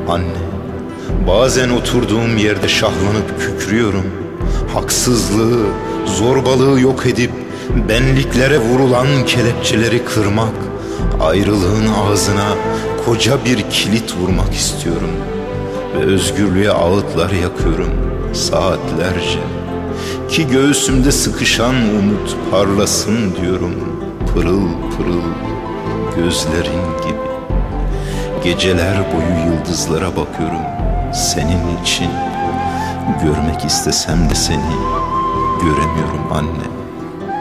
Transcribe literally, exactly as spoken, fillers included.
Anne, bazen oturduğum yerde şahlanıp kükrüyorum. Haksızlığı, zorbalığı yok edip benliklere vurulan kelepçeleri kırmak, ayrılığın ağzına koca bir kilit vurmak istiyorum. Ve özgürlüğe ağıtlar yakıyorum saatlerce, ki göğsümde sıkışan umut parlasın diyorum, pırıl pırıl gözlerin gibi. Geceler boyu yıldızlara bakıyorum senin için. Görmek istesem de seni göremiyorum anne.